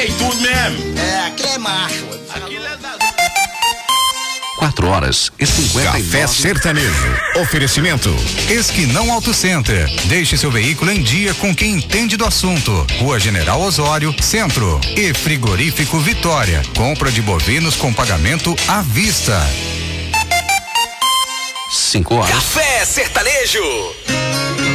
e tudo mesmo. Aquele é macho. Aquilo é da... 4h59. Café Sertanejo. Oferecimento Esquinão Auto Center. Deixe seu veículo em dia com quem entende do assunto. Rua General Osório, Centro. E Frigorífico Vitória. Compra de bovinos com pagamento à vista. 5 horas. Café Sertanejo.